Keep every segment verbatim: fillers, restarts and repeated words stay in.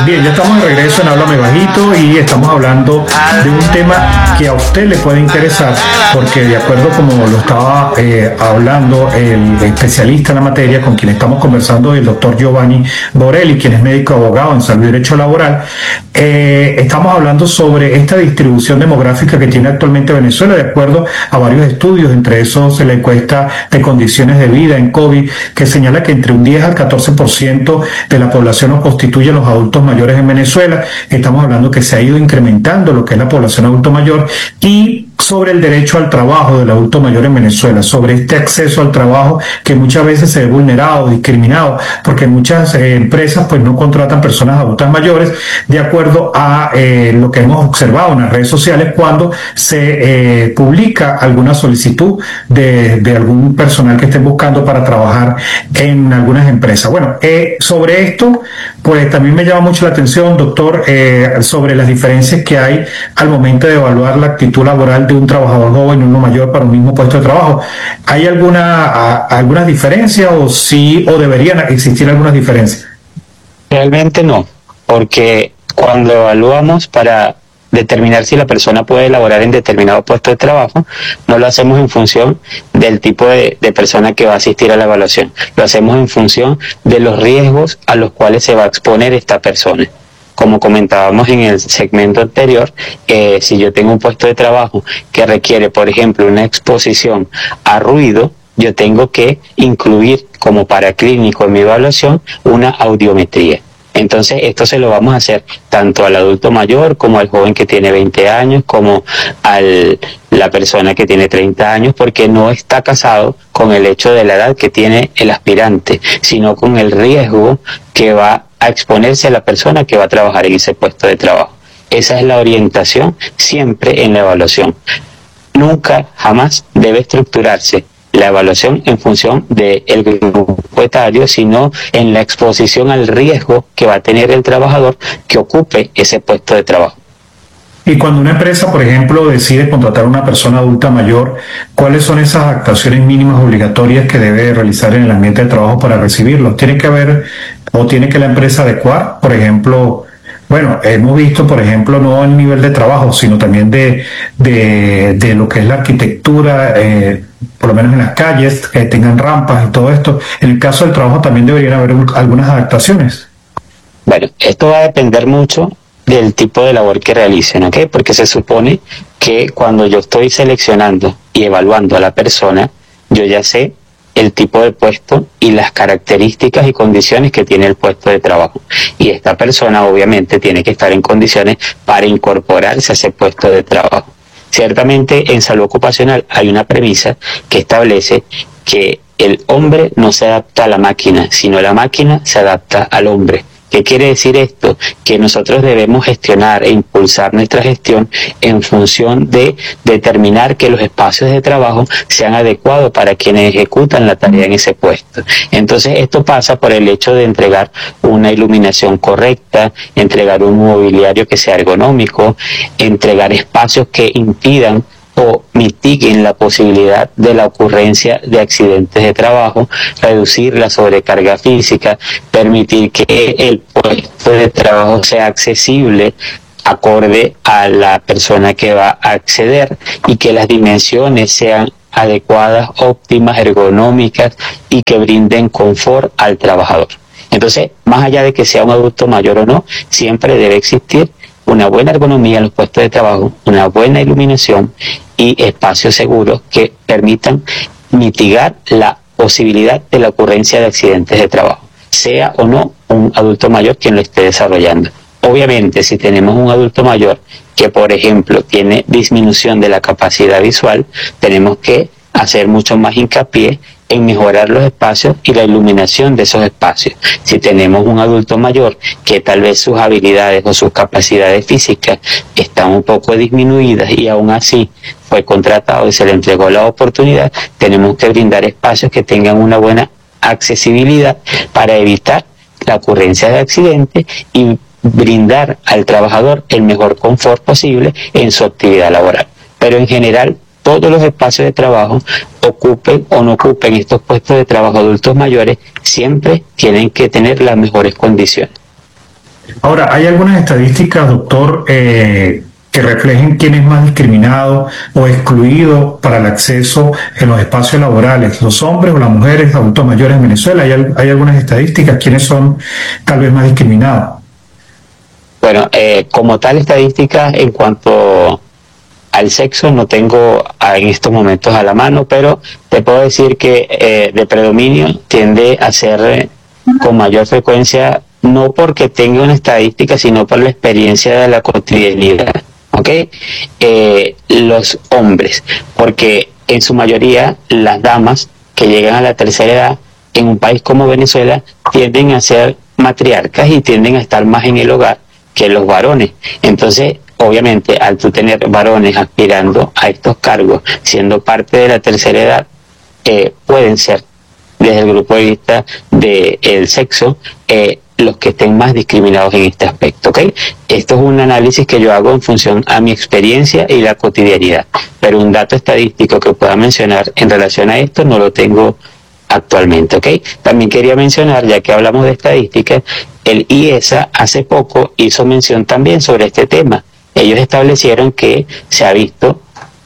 Bien, ya estamos de regreso en Háblame Bajito y estamos hablando de un tema que a usted le puede interesar porque de acuerdo como lo estaba eh, hablando el especialista en la materia con quien estamos conversando, el doctor Giovanni Borelli, quien es médico abogado en salud y derecho laboral, eh, estamos hablando sobre esta distribución demográfica que tiene actualmente Venezuela de acuerdo a varios estudios, entre esos la encuesta de condiciones de vida en COVID que señala que entre un diez al catorce por ciento de la población lo constituyen los adultos mayores en Venezuela. Estamos hablando que se ha ido incrementando lo que es la población adulto mayor y sobre el derecho al trabajo del adulto mayor en Venezuela, sobre este acceso al trabajo que muchas veces se ve vulnerado, discriminado, porque muchas eh, empresas pues no contratan personas adultas mayores de acuerdo a eh, lo que hemos observado en las redes sociales cuando se eh, publica alguna solicitud de, de algún personal que estén buscando para trabajar en algunas empresas. Bueno, eh, sobre esto pues también me llama mucho la atención, doctor, eh, sobre las diferencias que hay al momento de evaluar la actitud laboral de un trabajador joven y uno mayor para un mismo puesto de trabajo. ¿Hay alguna a, algunas diferencias o sí o deberían existir algunas diferencias? Realmente no, porque cuando evaluamos para determinar si la persona puede laborar en determinado puesto de trabajo, no lo hacemos en función del tipo de, de persona que va a asistir a la evaluación, lo hacemos en función de los riesgos a los cuales se va a exponer esta persona. Como comentábamos en el segmento anterior, eh, si yo tengo un puesto de trabajo que requiere, por ejemplo, una exposición a ruido, yo tengo que incluir como paraclínico en mi evaluación una audiometría. Entonces esto se lo vamos a hacer tanto al adulto mayor como al joven que tiene veinte años, como a la persona que tiene treinta años, porque no está casado con el hecho de la edad que tiene el aspirante, sino con el riesgo que va a exponerse a la persona que va a trabajar en ese puesto de trabajo. Esa es la orientación siempre en la evaluación. Nunca, jamás debe estructurarse la evaluación en función del grupo etario, sino en la exposición al riesgo que va a tener el trabajador que ocupe ese puesto de trabajo. Y cuando una empresa, por ejemplo, decide contratar a una persona adulta mayor, ¿cuáles son esas actuaciones mínimas obligatorias que debe realizar en el ambiente de trabajo para recibirlos? ¿Tiene que haber o tiene que la empresa adecuar, por ejemplo? Bueno, hemos visto, por ejemplo, no el nivel de trabajo, sino también de, de, de lo que es la arquitectura, eh, por lo menos en las calles, que tengan rampas y todo esto. En el caso del trabajo también deberían haber un, algunas adaptaciones. Bueno, esto va a depender mucho del tipo de labor que realicen, ¿ok? Porque se supone que cuando yo estoy seleccionando y evaluando a la persona, yo ya sé el tipo de puesto y las características y condiciones que tiene el puesto de trabajo. Y esta persona obviamente tiene que estar en condiciones para incorporarse a ese puesto de trabajo. Ciertamente en salud ocupacional hay una premisa que establece que el hombre no se adapta a la máquina, sino la máquina se adapta al hombre. ¿Qué quiere decir esto? Que nosotros debemos gestionar e impulsar nuestra gestión en función de determinar que los espacios de trabajo sean adecuados para quienes ejecutan la tarea en ese puesto. Entonces esto pasa por el hecho de entregar una iluminación correcta, entregar un mobiliario que sea ergonómico, entregar espacios que impidan o mitiguen la posibilidad de la ocurrencia de accidentes de trabajo, reducir la sobrecarga física, permitir que el puesto de trabajo sea accesible acorde a la persona que va a acceder y que las dimensiones sean adecuadas, óptimas, ergonómicas y que brinden confort al trabajador. Entonces, más allá de que sea un adulto mayor o no, siempre debe existir una buena ergonomía en los puestos de trabajo, una buena iluminación y espacios seguros que permitan mitigar la posibilidad de la ocurrencia de accidentes de trabajo, sea o no un adulto mayor quien lo esté desarrollando. Obviamente, si tenemos un adulto mayor que, por ejemplo, tiene disminución de la capacidad visual, tenemos que hacer mucho más hincapié en mejorar los espacios y la iluminación de esos espacios. Si tenemos un adulto mayor que tal vez sus habilidades o sus capacidades físicas están un poco disminuidas y aún así fue contratado y se le entregó la oportunidad, tenemos que brindar espacios que tengan una buena accesibilidad para evitar la ocurrencia de accidentes y brindar al trabajador el mejor confort posible en su actividad laboral. Pero en general, todos los espacios de trabajo, ocupen o no ocupen estos puestos de trabajo adultos mayores, siempre tienen que tener las mejores condiciones. Ahora, ¿hay algunas estadísticas, doctor, eh, que reflejen quién es más discriminado o excluido para el acceso en los espacios laborales, los hombres o las mujeres adultos mayores en Venezuela? ¿Hay, hay algunas estadísticas? ¿Quiénes son tal vez más discriminados? Bueno, eh, como tal estadística en cuanto al sexo no tengo en estos momentos a la mano, pero te puedo decir que eh, de predominio tiende a ser eh, con mayor frecuencia, no porque tenga una estadística, sino por la experiencia de la cotidianidad, ¿ok? Eh, los hombres, porque en su mayoría las damas que llegan a la tercera edad en un país como Venezuela tienden a ser matriarcas y tienden a estar más en el hogar que los varones. Entonces, obviamente, al tú tener varones aspirando a estos cargos, siendo parte de la tercera edad, eh, pueden ser, desde el grupo de vista del sexo, eh, los que estén más discriminados en este aspecto, ¿ok? Esto es un análisis que yo hago en función a mi experiencia y la cotidianidad, pero un dato estadístico que pueda mencionar en relación a esto no lo tengo actualmente, ¿ok? También quería mencionar, ya que hablamos de estadísticas, el I E S A hace poco hizo mención también sobre este tema. Ellos establecieron que se ha visto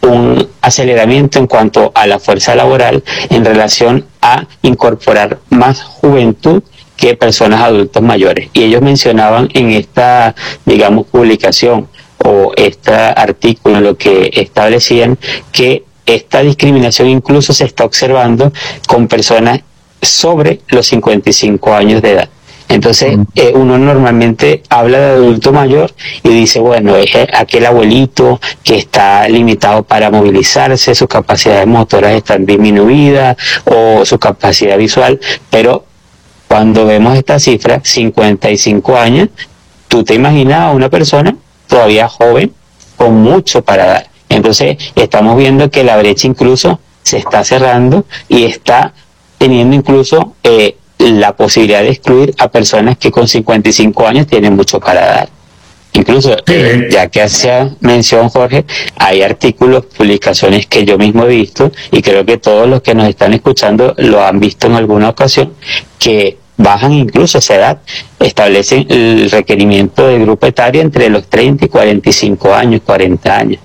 un aceleramiento en cuanto a la fuerza laboral en relación a incorporar más juventud que personas adultos mayores. Y ellos mencionaban en esta, digamos, publicación o este artículo, lo que establecían que esta discriminación incluso se está observando con personas sobre los cincuenta y cinco años de edad. Entonces, eh, uno normalmente habla de adulto mayor y dice, bueno, es aquel abuelito que está limitado para movilizarse, sus capacidades motoras están disminuidas o su capacidad visual, pero cuando vemos esta cifra, cincuenta y cinco años, tú te imaginas a una persona todavía joven con mucho para dar. Entonces, estamos viendo que la brecha incluso se está cerrando y está teniendo incluso eh, la posibilidad de excluir a personas que con cincuenta y cinco años tienen mucho para dar. Incluso, eh, ya que hacía mención Jorge, hay artículos, publicaciones que yo mismo he visto y creo que todos los que nos están escuchando lo han visto en alguna ocasión, que bajan incluso esa edad, establecen el requerimiento de grupo etario entre los treinta y cuarenta y cinco años, cuarenta años.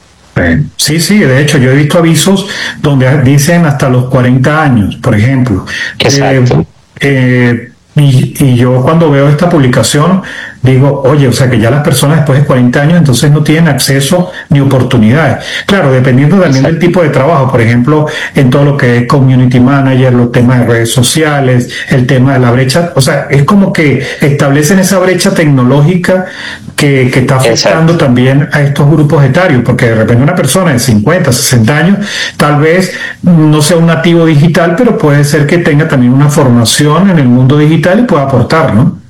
Sí, sí, de hecho yo he visto avisos donde dicen hasta los cuarenta años, por ejemplo. Exacto. Eh, eh, y, y yo cuando veo esta publicación digo, oye, o sea que ya las personas después de cuarenta años entonces no tienen acceso ni oportunidades. Claro, dependiendo también Exacto. del tipo de trabajo, por ejemplo, en todo lo que es community manager, los temas de redes sociales, el tema de la brecha, o sea, es como que establecen esa brecha tecnológica que, que está afectando Exacto. también a estos grupos etarios, porque de repente una persona de cincuenta, sesenta años, tal vez no sea un nativo digital, pero puede ser que tenga también una formación en el mundo digital y pueda aportar, ¿no?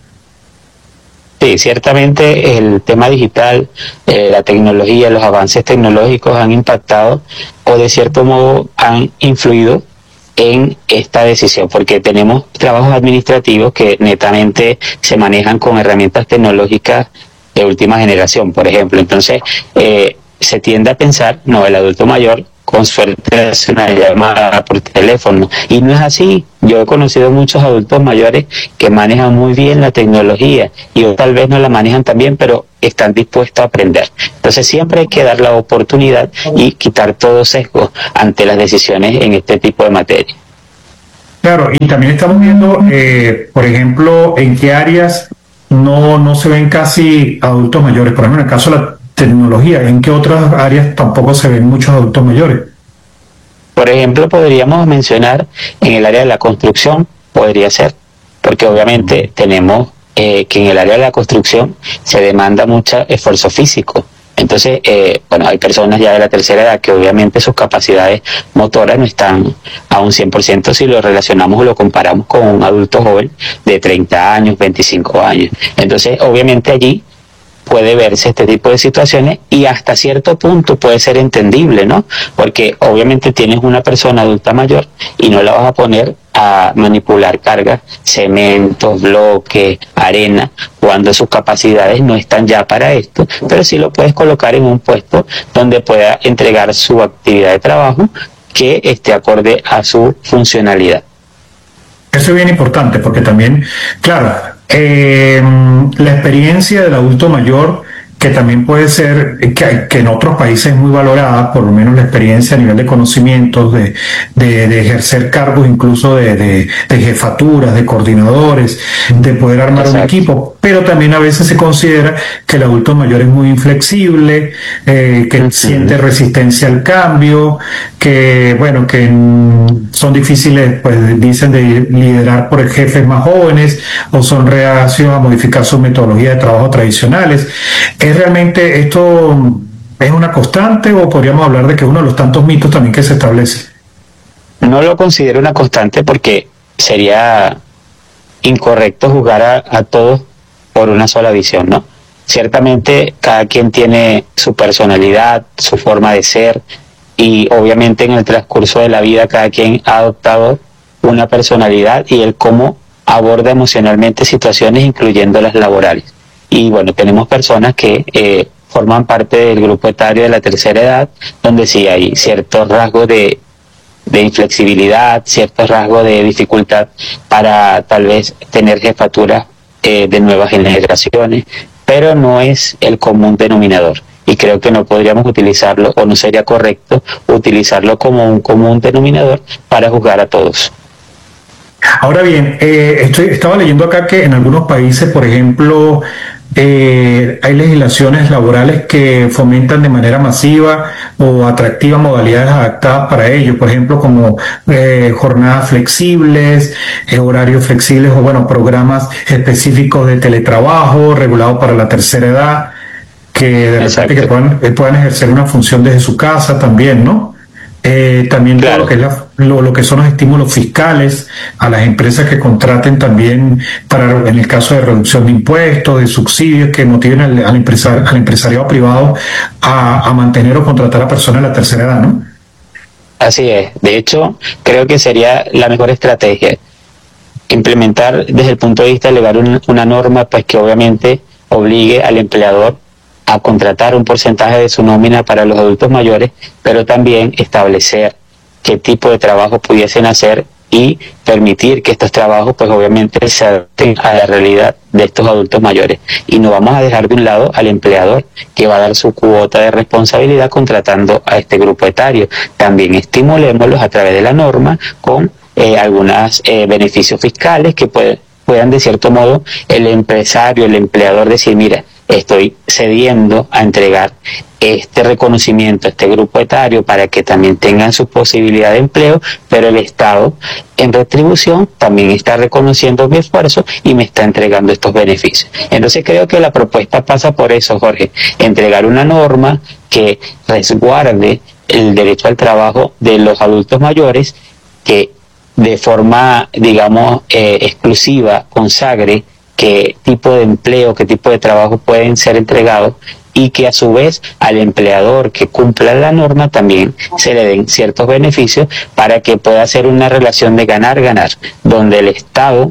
Sí, ciertamente el tema digital, eh, la tecnología, los avances tecnológicos han impactado o de cierto modo han influido en esta decisión, porque tenemos trabajos administrativos que netamente se manejan con herramientas tecnológicas de última generación, por ejemplo. Entonces, eh, se tiende a pensar, no, el adulto mayor con suerte hace una llamada por teléfono, y no es así. Yo he conocido muchos adultos mayores que manejan muy bien la tecnología y o tal vez no la manejan tan bien, pero están dispuestos a aprender. Entonces siempre hay que dar la oportunidad y quitar todo sesgo ante las decisiones en este tipo de materia. Claro, y también estamos viendo, eh, por ejemplo, en qué áreas no, no se ven casi adultos mayores. Por ejemplo, en el caso de la tecnología, ¿en qué otras áreas tampoco se ven muchos adultos mayores? Por ejemplo, podríamos mencionar en el área de la construcción, podría ser, porque obviamente tenemos eh, que en el área de la construcción se demanda mucho esfuerzo físico. Entonces, eh, bueno, hay personas ya de la tercera edad que obviamente sus capacidades motoras no están a un cien por ciento si lo relacionamos o lo comparamos con un adulto joven de treinta años, veinticinco años. Entonces, obviamente allí puede verse este tipo de situaciones y hasta cierto punto puede ser entendible, ¿no? Porque obviamente tienes una persona adulta mayor y no la vas a poner a manipular cargas, cementos, bloques, arena, cuando sus capacidades no están ya para esto, pero sí lo puedes colocar en un puesto donde pueda entregar su actividad de trabajo que esté acorde a su funcionalidad. Eso es bien importante porque también, claro, eh, la experiencia del adulto mayor, que también puede ser, que, que en otros países es muy valorada, por lo menos la experiencia a nivel de conocimientos, de, de, de ejercer cargos incluso de, de, de jefaturas, de coordinadores, de poder armar Exacto. un equipo, pero también a veces se considera que el adulto mayor es muy inflexible, eh, que uh-huh. siente resistencia al cambio, que bueno, que son difíciles, pues dicen, de liderar por jefes más jóvenes, o son reacios a modificar sus metodologías de trabajo tradicionales. ¿Es realmente esto es una constante o podríamos hablar de que es uno de los tantos mitos también que se establece? No lo considero una constante porque sería incorrecto juzgar a, a todos por una sola visión, ¿no? Ciertamente cada quien tiene su personalidad, su forma de ser, y obviamente en el transcurso de la vida cada quien ha adoptado una personalidad y el cómo aborda emocionalmente situaciones, incluyendo las laborales. Y bueno, tenemos personas que eh, forman parte del grupo etario de la tercera edad, donde sí hay ciertos rasgos de, de inflexibilidad, ciertos rasgos de dificultad para tal vez tener jefaturas eh, de nuevas generaciones, pero no es el común denominador. Y creo que no podríamos utilizarlo, o no sería correcto utilizarlo como un común denominador para juzgar a todos. Ahora bien, eh, estoy, estaba leyendo acá que en algunos países, por ejemplo, eh, hay legislaciones laborales que fomentan de manera masiva o atractiva modalidades adaptadas para ello, por ejemplo, como eh, jornadas flexibles, eh, horarios flexibles o, bueno, programas específicos de teletrabajo regulados para la tercera edad, que de repente que puedan, eh, puedan ejercer una función desde su casa también, ¿no? Eh, también claro. todo lo que, es la, lo, lo que son los estímulos fiscales a las empresas que contraten también para, en el caso de reducción de impuestos, de subsidios que motiven al, al, empresar, al empresariado privado a, a mantener o contratar a personas de la tercera edad, ¿no? Así es. De hecho, creo que sería la mejor estrategia implementar desde el punto de vista legal una, una norma pues que obviamente obligue al empleador a contratar un porcentaje de su nómina para los adultos mayores, pero también establecer qué tipo de trabajo pudiesen hacer y permitir que estos trabajos pues obviamente se adapten a la realidad de estos adultos mayores. Y no vamos a dejar de un lado al empleador que va a dar su cuota de responsabilidad contratando a este grupo etario. También estimulémoslos a través de la norma con eh, algunos eh, beneficios fiscales que puede, puedan de cierto modo el empresario, el empleador decir, mira, estoy cediendo a entregar este reconocimiento a este grupo etario para que también tengan su posibilidad de empleo, pero el Estado en retribución también está reconociendo mi esfuerzo y me está entregando estos beneficios. Entonces creo que la propuesta pasa por eso, Jorge, entregar una norma que resguarde el derecho al trabajo de los adultos mayores, que de forma, digamos, eh, exclusiva consagre qué tipo de empleo, qué tipo de trabajo pueden ser entregados, y que a su vez al empleador que cumpla la norma también se le den ciertos beneficios para que pueda ser una relación de ganar-ganar, donde el Estado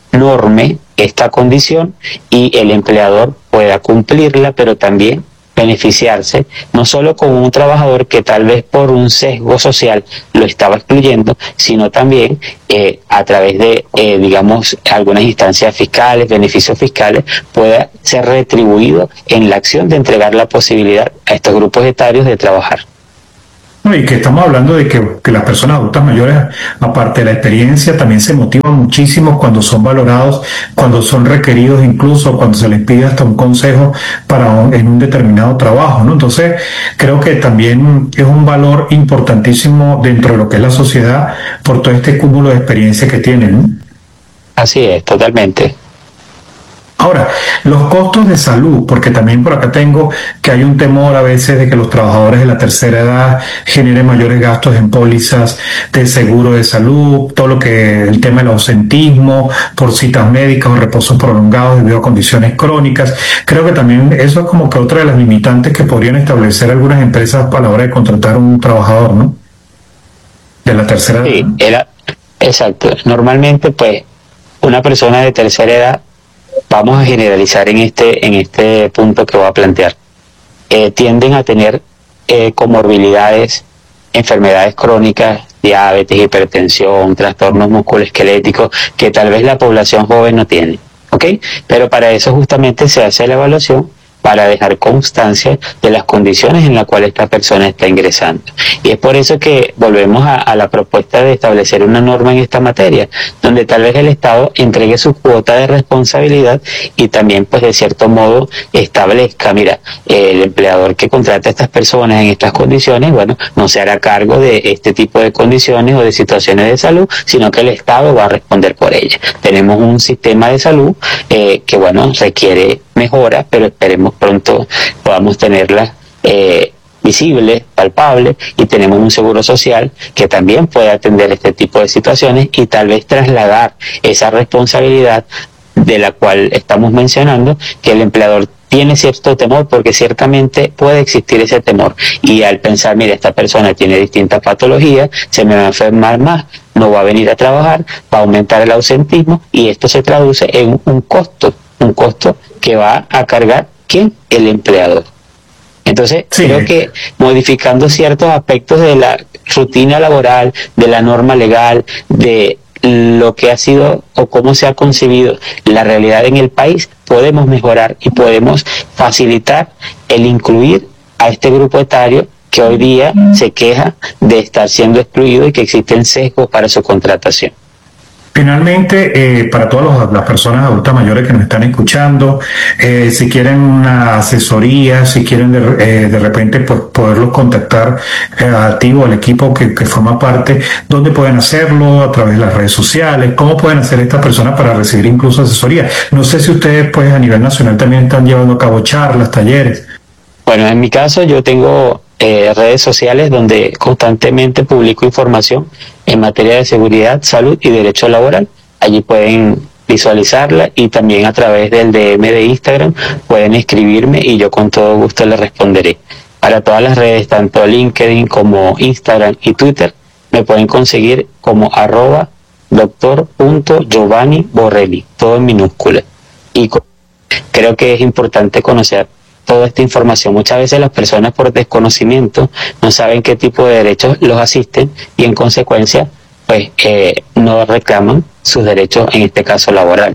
norme esta condición y el empleador pueda cumplirla, pero también beneficiarse, no solo con un trabajador que tal vez por un sesgo social lo estaba excluyendo, sino también eh, a través de, eh, digamos, algunas instancias fiscales, beneficios fiscales, pueda ser retribuido en la acción de entregar la posibilidad a estos grupos etarios de trabajar. No, y que estamos hablando de que, que las personas adultas mayores, aparte de la experiencia, también se motivan muchísimo cuando son valorados, cuando son requeridos, incluso cuando se les pide hasta un consejo para un, en un determinado trabajo, ¿no? Entonces, creo que también es un valor importantísimo dentro de lo que es la sociedad por todo este cúmulo de experiencia que tienen, ¿no? Así es, totalmente. Ahora, los costos de salud, porque también por acá tengo que hay un temor a veces de que los trabajadores de la tercera edad generen mayores gastos en pólizas de seguro de salud, todo lo que el tema del ausentismo por citas médicas o reposos prolongados debido a condiciones crónicas. Creo que también eso es como que otra de las limitantes que podrían establecer algunas empresas a la hora de contratar un trabajador, ¿no? De la tercera edad. Sí, era, exacto. Normalmente, pues, una persona de tercera edad, vamos a generalizar en este en este punto que voy a plantear, eh, tienden a tener eh, comorbilidades, enfermedades crónicas, diabetes, hipertensión, trastornos musculoesqueléticos que tal vez la población joven no tiene, ¿ok? ¿ok? Pero para eso justamente se hace la evaluación, para dejar constancia de las condiciones en las cuales esta persona está ingresando. Y es por eso que volvemos a, a la propuesta de establecer una norma en esta materia, donde tal vez el Estado entregue su cuota de responsabilidad y también, pues de cierto modo, establezca, mira, el empleador que contrata a estas personas en estas condiciones, bueno, no se hará cargo de este tipo de condiciones o de situaciones de salud, sino que el Estado va a responder por ellas. Tenemos un sistema de salud eh, que, bueno, requiere mejora, pero esperemos pronto podamos tenerla eh, visible, palpable, y tenemos un seguro social que también puede atender este tipo de situaciones y tal vez trasladar esa responsabilidad de la cual estamos mencionando, que el empleador tiene cierto temor, porque ciertamente puede existir ese temor, y al pensar, mira, esta persona tiene distintas patologías, se me va a enfermar más, no va a venir a trabajar, va a aumentar el ausentismo, y esto se traduce en un costo, un costo que va a cargar ¿quién? El empleador. Entonces, sí, creo que modificando ciertos aspectos de la rutina laboral, de la norma legal, de lo que ha sido o cómo se ha concebido la realidad en el país, podemos mejorar y podemos facilitar el incluir a este grupo etario que hoy día se queja de estar siendo excluido y que existen sesgos para su contratación. Finalmente, eh, para todas los, las personas adultas mayores que nos están escuchando, eh, si quieren una asesoría, si quieren de, eh, de repente pues, poderlos contactar eh, a ti o al equipo que, que forma parte, ¿dónde pueden hacerlo? ¿A través de las redes sociales? ¿Cómo pueden hacer estas personas para recibir incluso asesoría? No sé si ustedes pues a nivel nacional también están llevando a cabo charlas, talleres. Bueno, en mi caso yo tengo eh, redes sociales donde constantemente publico información en materia de seguridad, salud y derecho laboral. Allí pueden visualizarla, y también a través del D M de Instagram pueden escribirme y yo con todo gusto les responderé. Para todas las redes, tanto LinkedIn como Instagram y Twitter, me pueden conseguir como arroba doctor punto Giovanni Borrelli, todo en minúscula. Y creo que es importante conocer toda esta información. Muchas veces las personas por desconocimiento no saben qué tipo de derechos los asisten y en consecuencia pues eh, no reclaman sus derechos, en este caso laborales.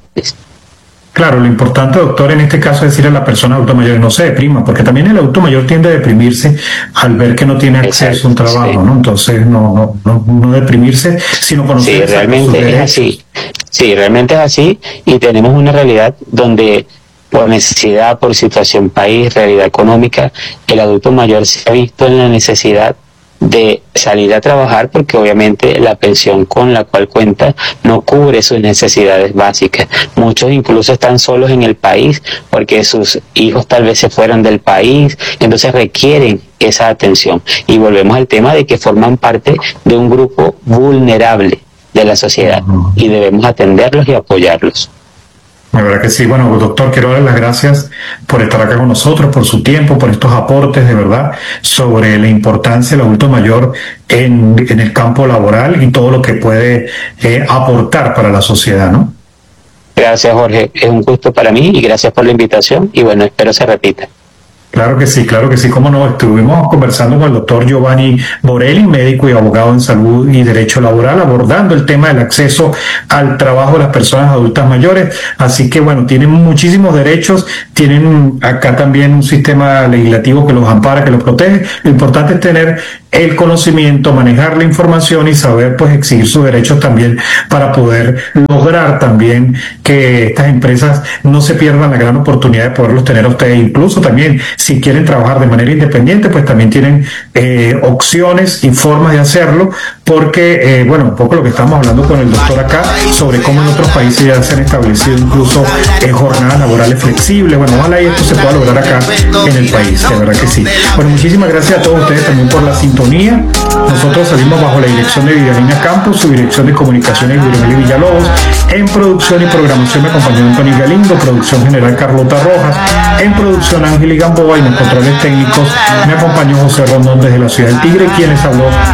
Claro, lo importante, doctor, en este caso es decirle a la persona adulta mayor no se deprima, porque también el adulto mayor tiende a deprimirse al ver que no tiene acceso Exacto, a un trabajo, sí. ¿no? Entonces no, no, no, no deprimirse, sino conocer. Sí, realmente es así. Sí, realmente es así, y tenemos una realidad donde por necesidad, por situación país, realidad económica, el adulto mayor se ha visto en la necesidad de salir a trabajar, porque obviamente la pensión con la cual cuenta no cubre sus necesidades básicas. Muchos incluso están solos en el país porque sus hijos tal vez se fueron del país, entonces requieren esa atención. Y volvemos al tema de que forman parte de un grupo vulnerable de la sociedad y debemos atenderlos y apoyarlos. La verdad que sí. Bueno, doctor, quiero darle las gracias por estar acá con nosotros, por su tiempo, por estos aportes de verdad sobre la importancia del adulto mayor en, en el campo laboral y todo lo que puede eh, aportar para la sociedad, ¿no? Gracias, Jorge. Es un gusto para mí y gracias por la invitación, y bueno, espero se repita. Claro que sí, claro que sí, cómo no. Estuvimos conversando con el doctor Giovanni Borrelli, médico y abogado en salud y derecho laboral, abordando el tema del acceso al trabajo de las personas adultas mayores. Así que bueno, tienen muchísimos derechos, tienen acá también un sistema legislativo que los ampara, que los protege. Lo importante es tener el conocimiento, manejar la información y saber pues exigir sus derechos también, para poder lograr también que estas empresas no se pierdan la gran oportunidad de poderlos tener a ustedes. Incluso también si quieren trabajar de manera independiente, pues también tienen eh, opciones y formas de hacerlo, porque eh, bueno, un poco lo que estamos hablando con el doctor acá sobre cómo en otros países ya se han establecido incluso eh, jornadas laborales flexibles. Bueno, ojalá y esto se pueda lograr acá en el país, de verdad que sí. Bueno, muchísimas gracias a todos ustedes también por la sintonía. Nosotros salimos bajo la dirección de Vivianina Campos, su dirección de comunicaciones Guillermo Villalobos. En producción y programación me acompañó Antonio Galindo, producción general Carlota Rojas, en producción Ángel y Gamboa, y en los controles técnicos me acompañó José Rondón desde la ciudad del Tigre, quienes habló